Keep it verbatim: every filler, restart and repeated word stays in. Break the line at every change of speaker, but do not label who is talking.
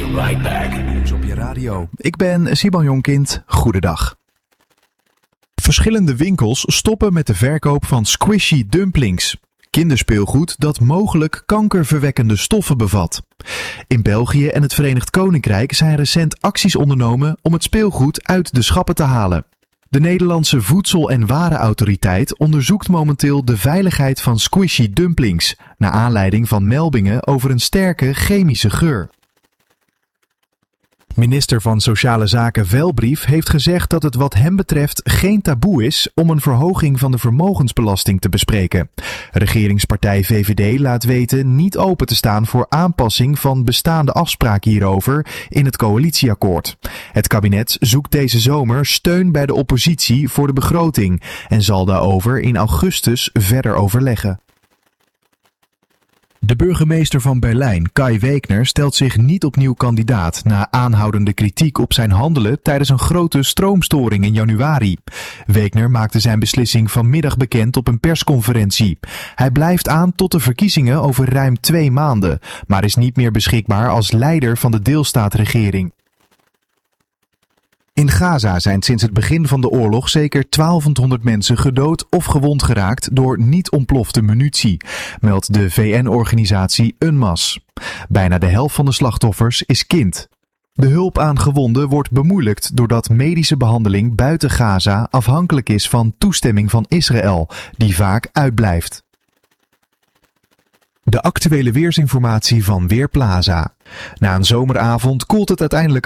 right back.
Nieuws op je radio. Ik ben Siban Jonkind. Goedendag. Verschillende winkels stoppen met de verkoop van squishy dumplings. Kinderspeelgoed dat mogelijk kankerverwekkende stoffen bevat. In België en het Verenigd Koninkrijk zijn recent acties ondernomen om het speelgoed uit de schappen te halen. De Nederlandse Voedsel- en Warenautoriteit onderzoekt momenteel de veiligheid van squishy dumplings, naar aanleiding van meldingen over een sterke chemische geur. Minister van Sociale Zaken Velbrief heeft gezegd dat het wat hem betreft geen taboe is om een verhoging van de vermogensbelasting te bespreken. Regeringspartij V V D laat weten niet open te staan voor aanpassing van bestaande afspraken hierover in het coalitieakkoord. Het kabinet zoekt deze zomer steun bij de oppositie voor de begroting en zal daarover in augustus verder overleggen. De burgemeester van Berlijn, Kai Wegner, stelt zich niet opnieuw kandidaat na aanhoudende kritiek op zijn handelen tijdens een grote stroomstoring in januari. Wegner maakte zijn beslissing vanmiddag bekend op een persconferentie. Hij blijft aan tot de verkiezingen over ruim twee maanden, maar is niet meer beschikbaar als leider van de deelstaatregering. In Gaza zijn sinds het begin van de oorlog zeker twaalfhonderd mensen gedood of gewond geraakt door niet ontplofte munitie, meldt de V N-organisatie UNMAS. Bijna de helft van de slachtoffers is kind. De hulp aan gewonden wordt bemoeilijkt doordat medische behandeling buiten Gaza afhankelijk is van toestemming van Israël, die vaak uitblijft. De actuele weersinformatie van Weerplaza. Na een zomeravond koelt het uiteindelijk